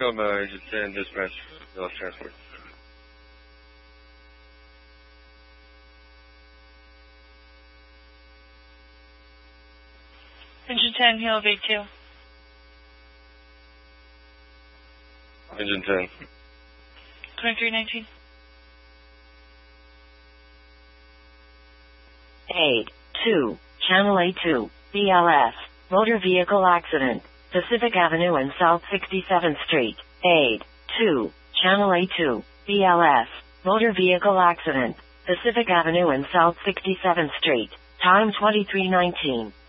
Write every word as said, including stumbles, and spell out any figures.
Come, uh, Engine ten, dispatch, Dallas Transport. Engine ten, Hill of eight two. Engine ten. twenty-three nineteen. eight two, Channel A two, B L S, motor vehicle accident, Pacific Avenue and South sixty-seventh Street. eight two, Channel A two, B L S, motor vehicle accident, Pacific Avenue and South sixty-seventh Street. Time twenty-three nineteen.